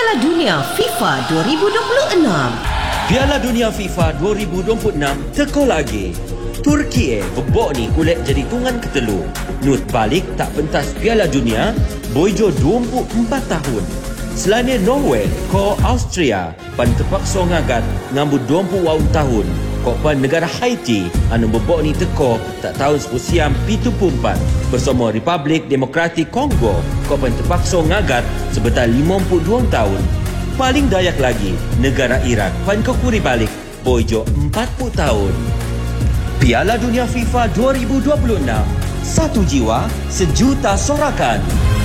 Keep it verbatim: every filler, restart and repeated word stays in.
Piala Dunia FIFA dua ribu dua puluh enam. Piala Dunia FIFA dua ribu dua puluh enam teko lagi. Turki eh bebok ni kulit jadi tungan ketelu. Nut balik tak pentas Piala Dunia, boyjo dua puluh empat tahun. Selain Norway, ko Austria pan terpaksa ngagat ngambut dua puluh tahun. Ko pan negara Haiti anu bebok ni teko tak tahun sepusiam tujuh puluh empat bersama Republik Demokratik Kongo. Ko pan terpaksa ngagat sebetul lima puluh dua tahun. Paling dayak lagi, negara Iraq pan kekuri balik boyjo empat puluh tahun. Piala Dunia FIFA dua ribu dua puluh enam. Satu jiwa, sejuta sorakan.